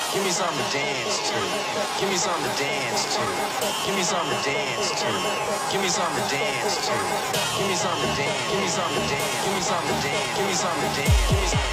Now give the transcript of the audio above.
Give me something to dance to. Give me something to dance to. Give me something to dance to. Give me something to dance to. Give me something to dance. Give me something to dance. Give me something to dance. Give me something to dance. Give me something.